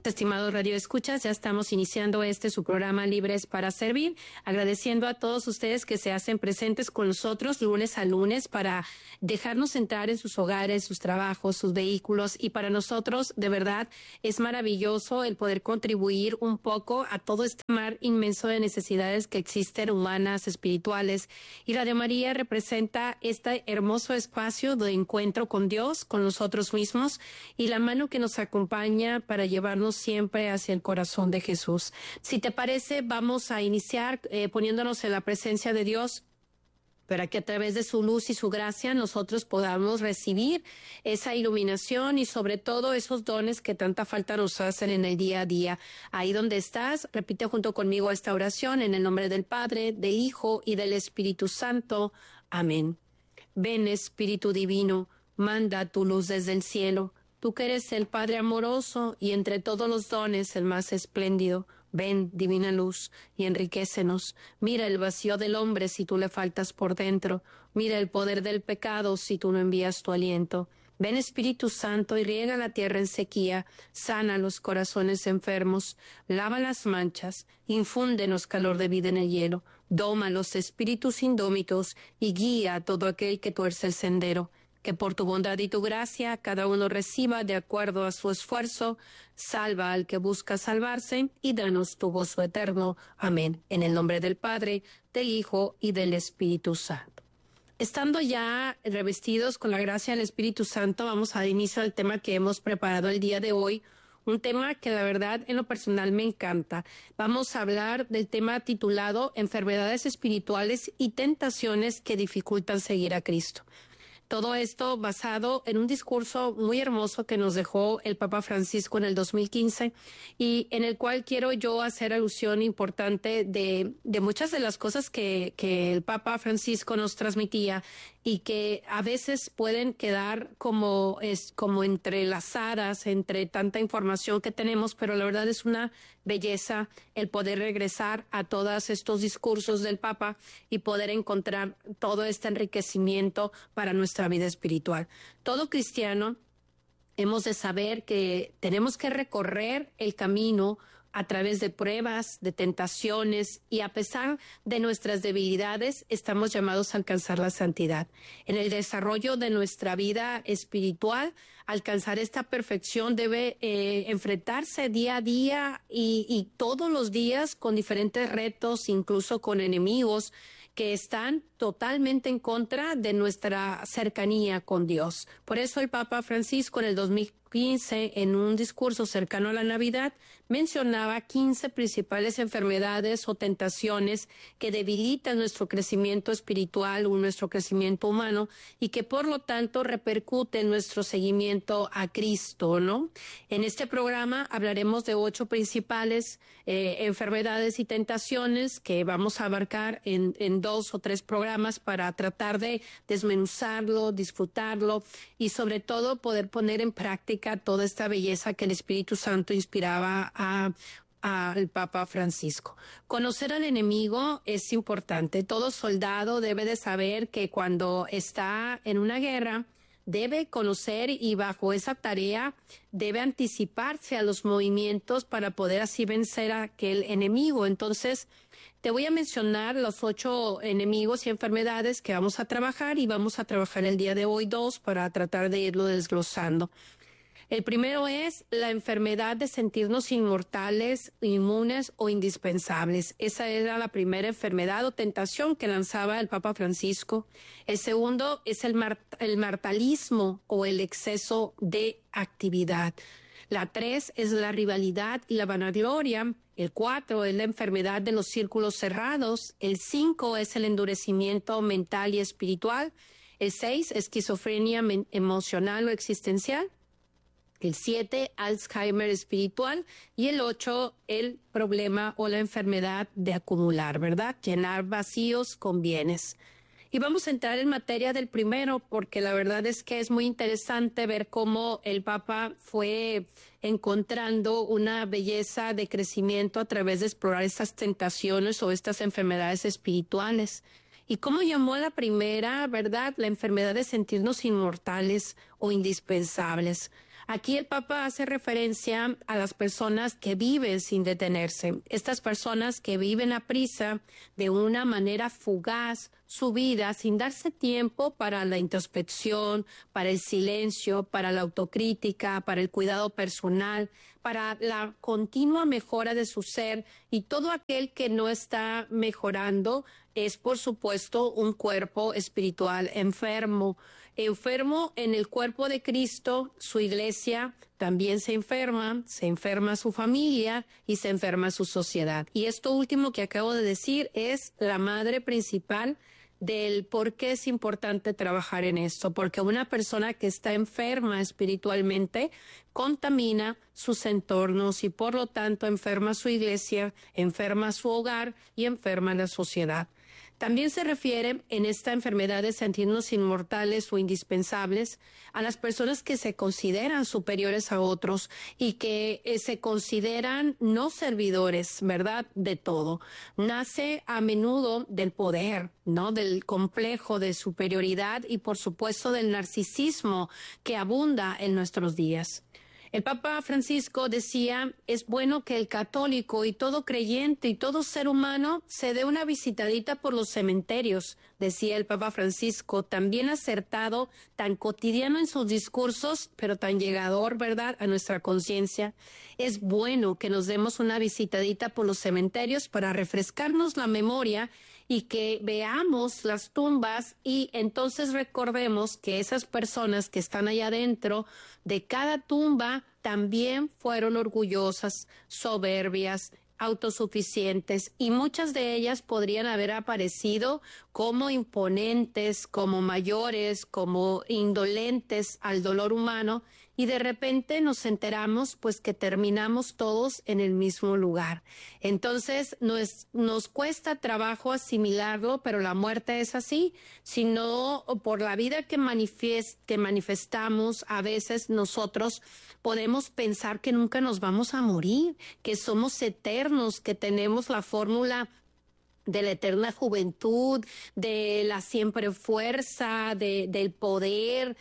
Estimados Radio Escuchas, ya estamos iniciando su programa Libres para Servir, agradeciendo a todos ustedes que se hacen presentes con nosotros lunes a lunes para dejarnos entrar en sus hogares, sus trabajos, sus vehículos, y para nosotros de verdad es maravilloso el poder contribuir un poco a todo este mar inmenso de necesidades que existen, humanas, espirituales, y Radio María representa este hermoso espacio de encuentro con Dios, con nosotros mismos, y la mano que nos acompaña para llevarnos siempre hacia el corazón de Jesús. Si te parece, vamos a iniciar poniéndonos en la presencia de Dios para que a través de su luz y su gracia nosotros podamos recibir esa iluminación y sobre todo esos dones que tanta falta nos hacen en el día a día. Ahí donde estás, repite junto conmigo esta oración en el nombre del Padre, del Hijo y del Espíritu Santo. Amén. Ven, Espíritu Divino, manda tu luz desde el cielo. Tú que eres el Padre amoroso y entre todos los dones el más espléndido, ven, divina luz, y enriquécenos. Mira el vacío del hombre si tú le faltas por dentro. Mira el poder del pecado si tú no envías tu aliento. Ven, Espíritu Santo, y riega la tierra en sequía, sana los corazones enfermos, lava las manchas, infúndenos calor de vida en el hielo, doma los espíritus indómitos y guía a todo aquel que tuerce el sendero. Que por tu bondad y tu gracia cada uno reciba de acuerdo a su esfuerzo, salva al que busca salvarse y danos tu gozo eterno. Amén. En el nombre del Padre, del Hijo y del Espíritu Santo. Estando ya revestidos con la gracia del Espíritu Santo, vamos a dar inicio al tema que hemos preparado el día de hoy. Un tema que la verdad en lo personal me encanta. Vamos a hablar del tema titulado Enfermedades espirituales y tentaciones que dificultan seguir a Cristo. Todo esto basado en un discurso muy hermoso que nos dejó el Papa Francisco en el 2015 y en el cual quiero yo hacer alusión importante de muchas de las cosas que el Papa Francisco nos transmitía y que a veces pueden quedar como entrelazadas entre tanta información que tenemos, pero la verdad es una belleza el poder regresar a todos estos discursos del Papa y poder encontrar todo este enriquecimiento para nuestra vida espiritual. Todo cristiano hemos de saber que tenemos que recorrer el camino a través de pruebas, de tentaciones, y a pesar de nuestras debilidades, estamos llamados a alcanzar la santidad. En el desarrollo de nuestra vida espiritual, alcanzar esta perfección debe enfrentarse día a día y todos los días con diferentes retos, incluso con enemigos que están totalmente en contra de nuestra cercanía con Dios. Por eso el Papa Francisco en el 2015, en un discurso cercano a la Navidad, mencionaba 15 principales enfermedades o tentaciones que debilitan nuestro crecimiento espiritual o nuestro crecimiento humano y que por lo tanto repercute en nuestro seguimiento a Cristo, ¿no? En este programa hablaremos de 8 principales enfermedades y tentaciones que vamos a abarcar en 2 o 3 programas para tratar de desmenuzarlo, disfrutarlo y sobre todo poder poner en práctica toda esta belleza que el Espíritu Santo inspiraba al Papa Francisco. Conocer al enemigo es importante. Todo soldado debe de saber que cuando está en una guerra debe conocer y bajo esa tarea debe anticiparse a los movimientos para poder así vencer a aquel enemigo. Entonces, te voy a mencionar los 8 enemigos y enfermedades que vamos a trabajar y vamos a trabajar el día de hoy 2 para tratar de irlo desglosando. El primero es la enfermedad de sentirnos inmortales, inmunes o indispensables. Esa era la primera enfermedad o tentación que lanzaba el Papa Francisco. El segundo es el martalismo o el exceso de actividad. La 3 es la rivalidad y la vanagloria. El 4 es la enfermedad de los círculos cerrados. El 5 es el endurecimiento mental y espiritual. El 6, esquizofrenia emocional o existencial. El 7, Alzheimer espiritual. Y el 8, el problema o la enfermedad de acumular, ¿verdad? Llenar vacíos con bienes. Y vamos a entrar en materia del primero, porque la verdad es que es muy interesante ver cómo el Papa fue encontrando una belleza de crecimiento a través de explorar estas tentaciones o estas enfermedades espirituales. Y cómo llamó a la primera, ¿verdad?, la enfermedad de sentirnos inmortales o indispensables. Aquí el Papa hace referencia a las personas que viven sin detenerse, estas personas que viven a prisa, de una manera fugaz, su vida sin darse tiempo para la introspección, para el silencio, para la autocrítica, para el cuidado personal, para la continua mejora de su ser, y todo aquel que no está mejorando es, por supuesto, un cuerpo espiritual enfermo. Enfermo en el cuerpo de Cristo, su iglesia también se enferma su familia y se enferma su sociedad. Y esto último que acabo de decir es la madre principal del por qué es importante trabajar en esto, porque una persona que está enferma espiritualmente contamina sus entornos y por lo tanto enferma su iglesia, enferma su hogar y enferma la sociedad. También se refiere en esta enfermedad de sentirnos inmortales o indispensables a las personas que se consideran superiores a otros y que se consideran no servidores, ¿verdad? De todo. Nace a menudo del poder, ¿no? Del complejo de superioridad y por supuesto del narcisismo que abunda en nuestros días. El Papa Francisco decía, es bueno que el católico y todo creyente y todo ser humano se dé una visitadita por los cementerios, decía el Papa Francisco, también acertado, tan cotidiano en sus discursos, pero tan llegador, ¿verdad?, a nuestra conciencia. Es bueno que nos demos una visitadita por los cementerios para refrescarnos la memoria y que veamos las tumbas y entonces recordemos que esas personas que están allá adentro de cada tumba también fueron orgullosas, soberbias, autosuficientes, y muchas de ellas podrían haber aparecido como imponentes, como mayores, como indolentes al dolor humano, y de repente nos enteramos pues que terminamos todos en el mismo lugar. Entonces nos cuesta trabajo asimilarlo, pero la muerte es así, sino por la vida que manifestamos, a veces nosotros podemos pensar que nunca nos vamos a morir, que somos eternos, que tenemos la fórmula de la eterna juventud, de la siempre fuerza, del poder,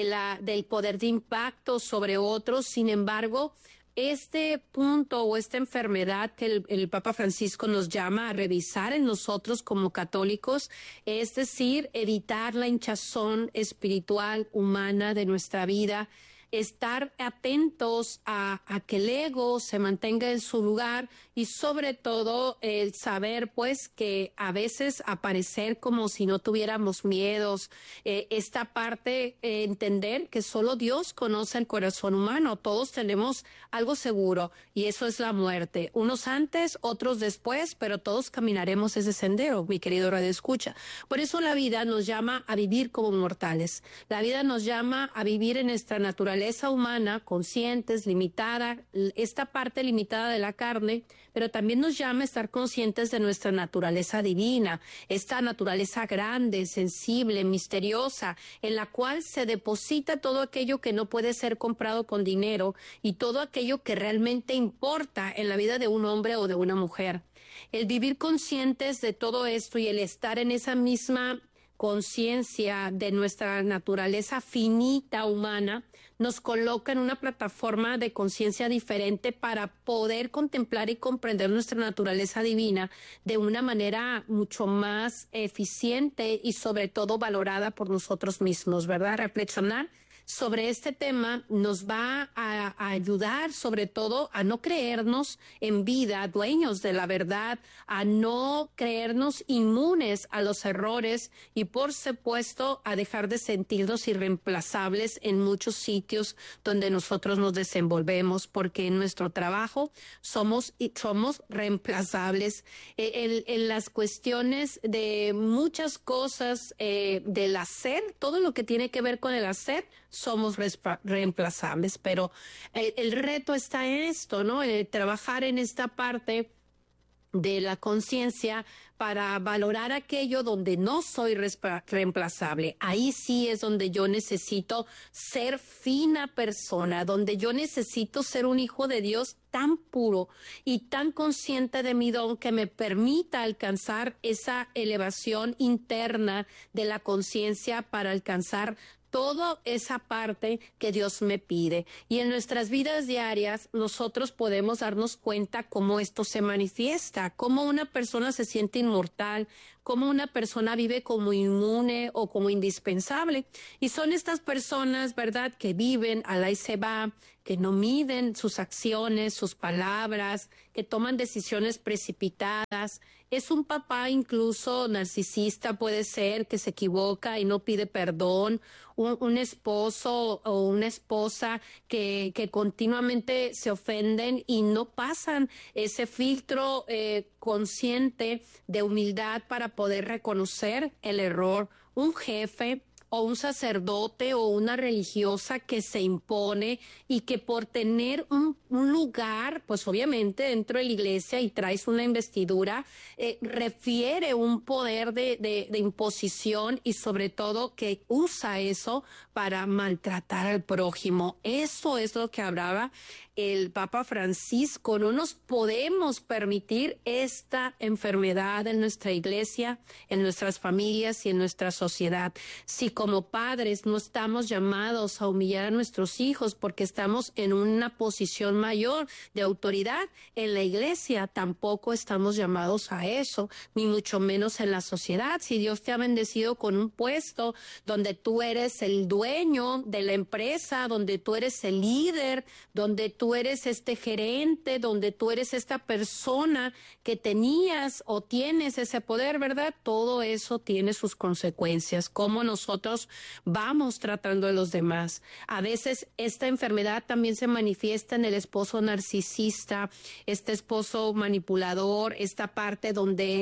del poder de impacto sobre otros. Sin embargo, este punto o esta enfermedad que el Papa Francisco nos llama a revisar en nosotros como católicos, es decir, evitar la hinchazón espiritual humana de nuestra vida, estar atentos a que el ego se mantenga en su lugar y sobre todo el saber pues que a veces aparecer como si no tuviéramos miedos, esta parte, entender que solo Dios conoce el corazón humano, todos tenemos algo seguro y eso es la muerte, unos antes, otros después, pero todos caminaremos ese sendero, mi querido Radio Escucha. Por eso la vida nos llama a vivir como mortales, la vida nos llama a vivir en nuestra naturaleza humana, conscientes, limitada, esta parte limitada de la carne, pero también nos llama a estar conscientes de nuestra naturaleza divina, esta naturaleza grande, sensible, misteriosa, en la cual se deposita todo aquello que no puede ser comprado con dinero y todo aquello que realmente importa en la vida de un hombre o de una mujer. El vivir conscientes de todo esto y el estar en esa misma conciencia de nuestra naturaleza finita humana nos coloca en una plataforma de conciencia diferente para poder contemplar y comprender nuestra naturaleza divina de una manera mucho más eficiente y sobre todo valorada por nosotros mismos, ¿verdad? Reflexionar sobre este tema nos va a ayudar sobre todo a no creernos en vida dueños de la verdad, a no creernos inmunes a los errores y por supuesto a dejar de sentirnos irreemplazables en muchos sitios donde nosotros nos desenvolvemos, porque en nuestro trabajo somos reemplazables en las cuestiones de muchas cosas, del hacer, todo lo que tiene que ver con el hacer, somos reemplazables, pero el reto está en esto, ¿no? Trabajar en esta parte de la conciencia para valorar aquello donde no soy reemplazable. Ahí sí es donde yo necesito ser fina persona, donde yo necesito ser un hijo de Dios tan puro y tan consciente de mi don que me permita alcanzar esa elevación interna de la conciencia para alcanzar toda esa parte que Dios me pide. Y en nuestras vidas diarias nosotros podemos darnos cuenta cómo esto se manifiesta, cómo una persona se siente inmortal, cómo una persona vive como inmune o como indispensable. Y son estas personas, ¿verdad?, que viven a la y se va, que no miden sus acciones, sus palabras, que toman decisiones precipitadas. Es un papá incluso narcisista, puede ser, que se equivoca y no pide perdón. Un esposo o una esposa que continuamente se ofenden y no pasan ese filtro consciente de humildad para poder reconocer el error. Un jefe o un sacerdote o una religiosa que se impone y que por tener un lugar, pues obviamente dentro de la iglesia y traes una investidura, refiere un poder de imposición y sobre todo que usa eso para maltratar al prójimo. Eso es lo que hablaba el Papa Francisco. No nos podemos permitir esta enfermedad en nuestra iglesia, en nuestras familias y en nuestra sociedad. Si como padres no estamos llamados a humillar a nuestros hijos porque estamos en una posición mayor de autoridad en la iglesia, tampoco estamos llamados a eso, ni mucho menos en la sociedad. Si Dios te ha bendecido con un puesto donde tú eres el dueño de la empresa, donde tú eres el líder, donde tú eres este gerente, donde tú eres esta persona que tenías o tienes ese poder, ¿verdad? Todo eso tiene sus consecuencias. Cómo nosotros vamos tratando a los demás. A veces esta enfermedad también se manifiesta en el esposo narcisista, este esposo manipulador, esta parte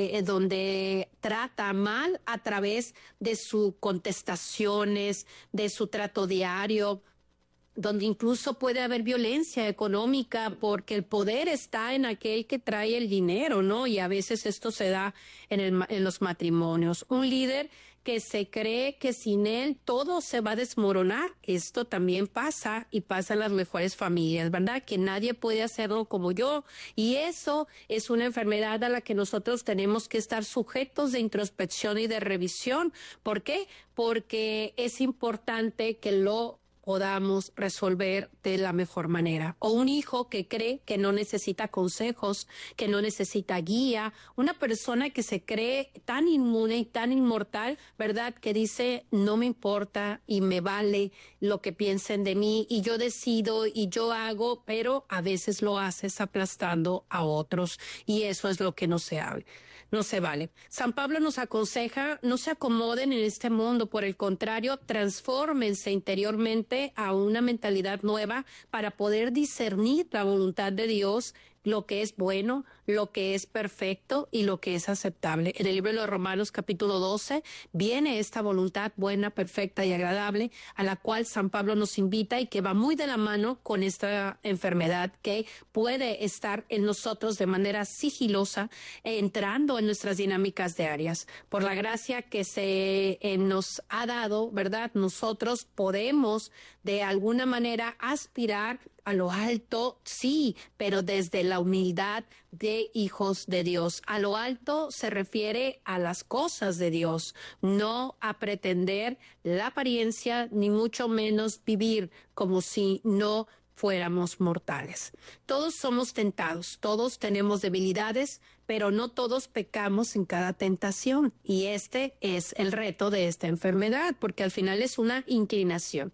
donde trata mal a través de sus contestaciones, de su trato diario, donde incluso puede haber violencia económica porque el poder está en aquel que trae el dinero, ¿no? Y a veces esto se da en los matrimonios. Un líder que se cree que sin él todo se va a desmoronar. Esto también pasa y pasa en las mejores familias, ¿verdad? Que nadie puede hacerlo como yo. Y eso es una enfermedad a la que nosotros tenemos que estar sujetos de introspección y de revisión. ¿Por qué? Porque es importante que lo podamos resolver de la mejor manera. O un hijo que cree que no necesita consejos, que no necesita guía, una persona que se cree tan inmune y tan inmortal, ¿verdad? Que dice, no me importa y me vale lo que piensen de mí y yo decido y yo hago, pero a veces lo haces aplastando a otros y eso es lo que no se habla. No se vale. San Pablo nos aconseja, no se acomoden en este mundo, por el contrario, transfórmense interiormente a una mentalidad nueva para poder discernir la voluntad de Dios, lo que es bueno, lo que es perfecto y lo que es aceptable. En el libro de los Romanos capítulo 12 viene esta voluntad buena, perfecta y agradable a la cual San Pablo nos invita y que va muy de la mano con esta enfermedad que puede estar en nosotros de manera sigilosa, entrando en nuestras dinámicas diarias. Por la gracia que se nos ha dado, ¿verdad? Nosotros podemos de alguna manera aspirar a lo alto, sí, pero desde la humildad de hijos de Dios. A lo alto se refiere a las cosas de Dios, no a pretender la apariencia, ni mucho menos vivir como si no fuéramos mortales. Todos somos tentados, todos tenemos debilidades, pero no todos pecamos en cada tentación. Y este es el reto de esta enfermedad, porque al final es una inclinación.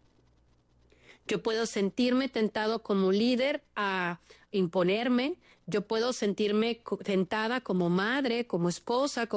Yo puedo sentirme tentado como líder a imponerme, yo puedo sentirme tentada como madre, como esposa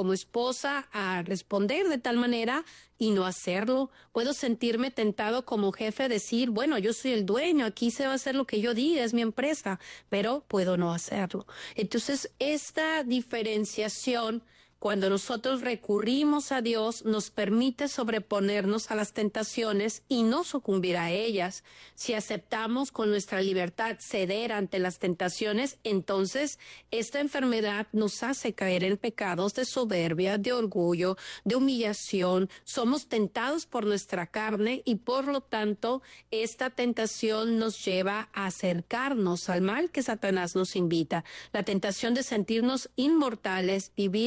a responder de tal manera y no hacerlo. Puedo sentirme tentado como jefe a decir, bueno, yo soy el dueño, aquí se va a hacer lo que yo diga, es mi empresa, pero puedo no hacerlo. Entonces, esta diferenciación, cuando nosotros recurrimos a Dios, nos permite sobreponernos a las tentaciones y no sucumbir a ellas. Si aceptamos con nuestra libertad ceder ante las tentaciones, entonces esta enfermedad nos hace caer en pecados de soberbia, de orgullo, de humillación. Somos tentados por nuestra carne y por lo tanto esta tentación nos lleva a acercarnos al mal que Satanás nos invita. La tentación de sentirnos inmortales, vivir el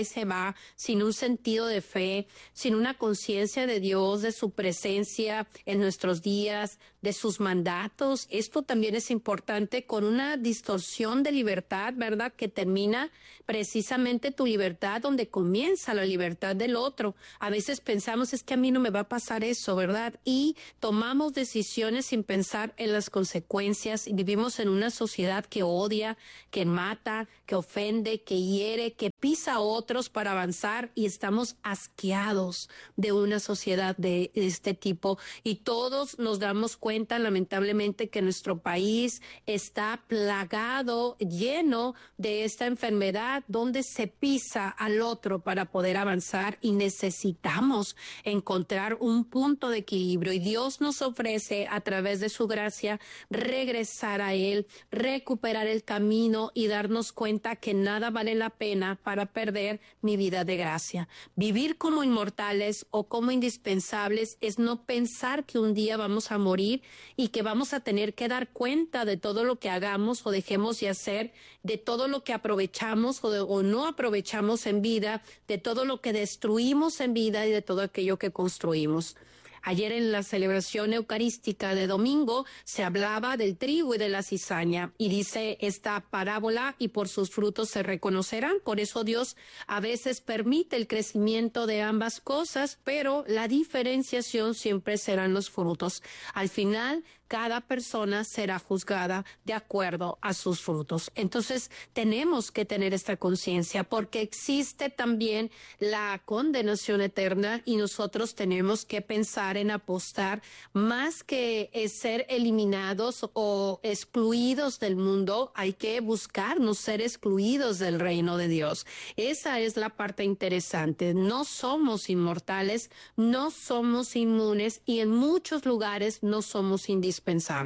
se va, sin un sentido de fe, sin una conciencia de Dios, de su presencia en nuestros días, de sus mandatos. Esto también es importante, con una distorsión de libertad, ¿verdad? Que termina precisamente tu libertad donde comienza la libertad del otro. A veces pensamos, es que a mí no me va a pasar eso, ¿verdad? Y tomamos decisiones sin pensar en las consecuencias, y vivimos en una sociedad que odia, que mata, que ofende, que hiere, que pisa a otros para avanzar, y estamos asqueados de una sociedad de este tipo, y todos nos damos cuenta, lamentablemente, que nuestro país está plagado, lleno de esta enfermedad donde se pisa al otro para poder avanzar, y necesitamos encontrar un punto de equilibrio, y Dios nos ofrece a través de su gracia regresar a Él, recuperar el camino y darnos cuenta que nada vale la pena para perder mi vida de gracia. Vivir como inmortales o como indispensables es no pensar que un día vamos a morir y que vamos a tener que dar cuenta de todo lo que hagamos o dejemos de hacer, de todo lo que aprovechamos o no aprovechamos en vida, de todo lo que destruimos en vida y de todo aquello que construimos. Ayer en la celebración eucarística de domingo se hablaba del trigo y de la cizaña, y dice esta parábola: y por sus frutos se reconocerán. Por eso Dios a veces permite el crecimiento de ambas cosas, pero la diferenciación siempre serán los frutos. Al final, cada persona será juzgada de acuerdo a sus frutos. Entonces, tenemos que tener esta conciencia, porque existe también la condenación eterna, y nosotros tenemos que pensar en apostar más que ser eliminados o excluidos del mundo. Hay que buscar no ser excluidos del reino de Dios. Esa es la parte interesante. No somos inmortales, no somos inmunes, y en muchos lugares no somos indispensables.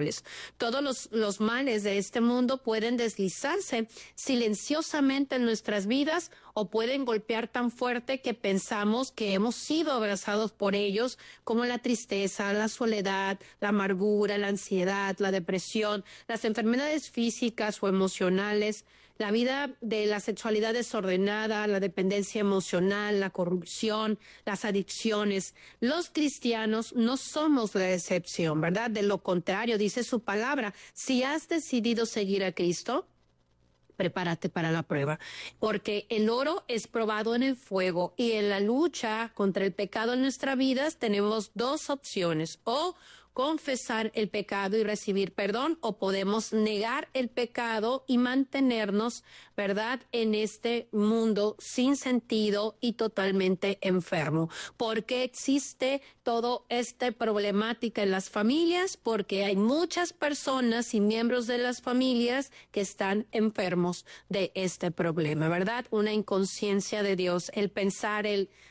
Todos los males de este mundo pueden deslizarse silenciosamente en nuestras vidas, o pueden golpear tan fuerte que pensamos que hemos sido abrazados por ellos, como la tristeza, la soledad, la amargura, la ansiedad, la depresión, las enfermedades físicas o emocionales, la vida de la sexualidad desordenada, la dependencia emocional, la corrupción, las adicciones. Los cristianos no somos la excepción, ¿verdad? De lo contrario, dice su palabra: si has decidido seguir a Cristo, prepárate para la prueba, porque el oro es probado en el fuego, y en la lucha contra el pecado en nuestras vidas tenemos dos opciones: o confesar el pecado y recibir perdón, o podemos negar el pecado y mantenernos, ¿verdad?, en este mundo sin sentido y totalmente enfermo. ¿Por qué existe toda esta problemática en las familias? Porque hay muchas personas y miembros de las familias que están enfermos de este problema, ¿verdad? Una inconsciencia de Dios, el pensar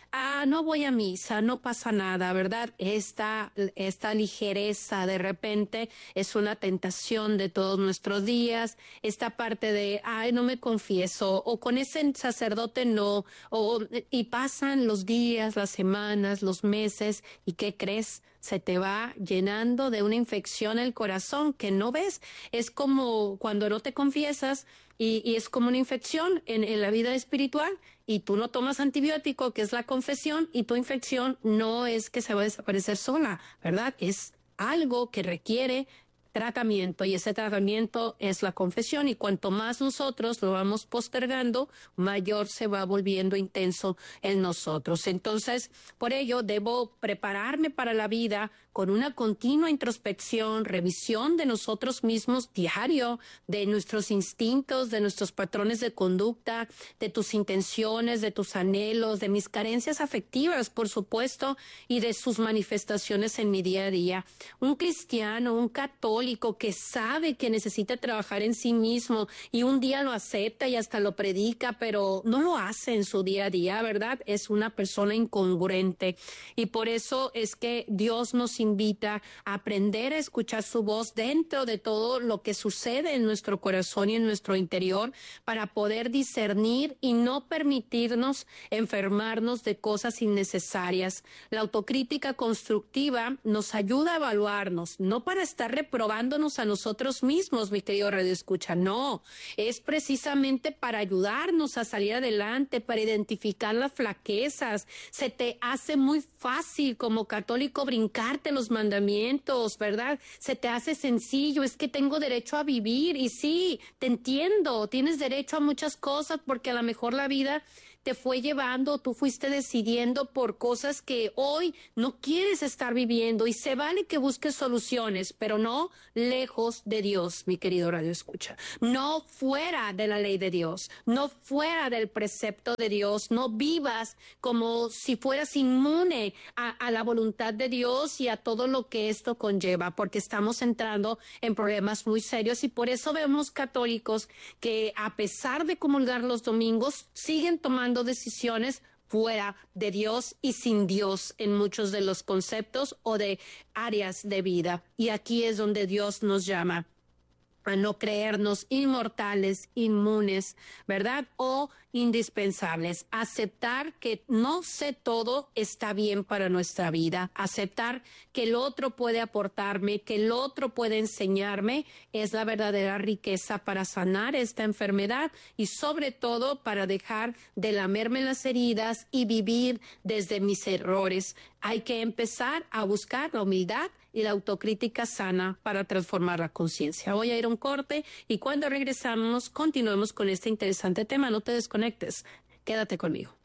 no voy a misa, no pasa nada, ¿verdad? Esta ligereza de repente es una tentación de todos nuestros días. Esta parte de, no me confieso, o con ese sacerdote no, y pasan los días, las semanas, los meses, ¿y qué crees? Se te va llenando de una infección el corazón que no ves. Es como cuando no te confiesas, y es como una infección en la vida espiritual, y tú no tomas antibiótico, que es la confesión, y tu infección no es que se va a desaparecer sola, ¿verdad? Es algo que requiere tratamiento, y ese tratamiento es la confesión, y cuanto más nosotros lo vamos postergando, mayor se va volviendo intenso en nosotros. Entonces, por ello debo prepararme para la vida con una continua introspección, revisión de nosotros mismos diario, de nuestros instintos, de nuestros patrones de conducta, de tus intenciones, de tus anhelos, de mis carencias afectivas, por supuesto, y de sus manifestaciones en mi día a día. Un cristiano, un católico que sabe que necesita trabajar en sí mismo, y un día lo acepta y hasta lo predica, pero no lo hace en su día a día, ¿verdad? Es una persona incongruente, y por eso es que Dios nos invita a aprender a escuchar su voz dentro de todo lo que sucede en nuestro corazón y en nuestro interior para poder discernir y no permitirnos enfermarnos de cosas innecesarias. La autocrítica constructiva nos ayuda a evaluarnos, no para estar reprobándonos a nosotros mismos, mi querido Radio Escucha, no, es precisamente para ayudarnos a salir adelante, para identificar las flaquezas. Se te hace muy fácil como católico brincarte los mandamientos, ¿verdad? Se te hace sencillo, es que tengo derecho a vivir y sí, te entiendo, tienes derecho a muchas cosas porque a lo mejor la vida te fue llevando, tú fuiste decidiendo por cosas que hoy no quieres estar viviendo y se vale que busques soluciones, pero no lejos de Dios, mi querido Radio Escucha. No fuera de la ley de Dios, no fuera del precepto de Dios, no vivas como si fueras inmune a la voluntad de Dios y a todo lo que esto conlleva, porque estamos entrando en problemas muy serios y por eso vemos católicos que a pesar de comulgar los domingos siguen tomando decisiones fuera de Dios y sin Dios en muchos de los conceptos o de áreas de vida. Y aquí es donde Dios nos llama a no creernos inmortales, inmunes, ¿verdad? O indispensables. Aceptar que no sé todo está bien para nuestra vida. Aceptar que el otro puede aportarme, que el otro puede enseñarme, es la verdadera riqueza para sanar esta enfermedad y sobre todo para dejar de lamerme las heridas y vivir desde mis errores. Hay que empezar a buscar la humildad y la autocrítica sana para transformar la conciencia. Voy a ir a un corte y cuando regresamos continuemos con este interesante tema. No te desconectes. Quédate conmigo.